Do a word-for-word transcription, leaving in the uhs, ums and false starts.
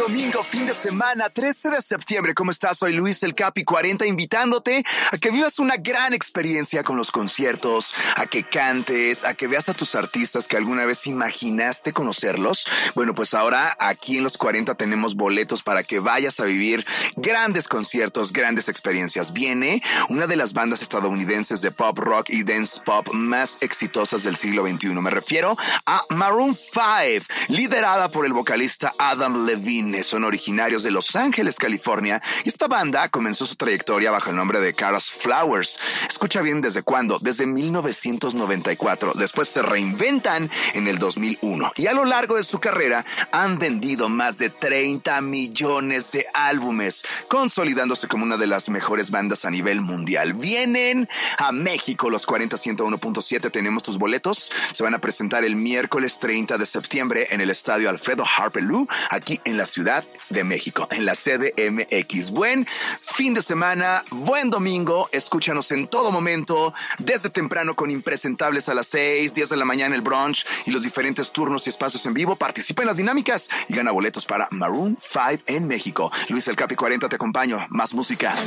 domingo, fin de semana, trece de septiembre. ¿Cómo estás? Soy Luis el Capi cuarenta, invitándote a que vivas una gran experiencia con los conciertos, a que cantes, a que veas a tus artistas que alguna vez imaginaste conocerlos. Bueno, pues ahora aquí en Los cuarenta tenemos boletos para que vayas a vivir grandes conciertos, grandes experiencias. Viene una de las bandas estadounidenses de pop, rock y dance pop más exitosas del siglo veintiuno. Me refiero a Maroon five, liderada por el vocalista Adam Levine. Son originarios de Los Ángeles, California, y esta banda comenzó su trayectoria bajo el nombre de Kara's Flowers. Escucha bien, ¿desde cuándo? Desde mil novecientos noventa y cuatro. Después se reinventan en el dos mil uno, y a lo largo de su carrera han vendido más de treinta millones de álbumes, consolidándose como una de las mejores bandas a nivel mundial. Vienen a México, Los cuarenta ciento uno punto siete. Tenemos tus boletos. Se van a presentar el miércoles treinta de septiembre en el estadio Alfredo Harpe Lou, aquí en la Ciudad de México, en la C D M X. Buen fin de semana, buen domingo. Escúchanos en todo momento, desde temprano con Impresentables a las seis, diez de la mañana el brunch y los diferentes turnos y espacios en vivo. Participa en las dinámicas y gana boletos para Maroon five en México. Luis el Capi cuarenta te acompaño. Más música.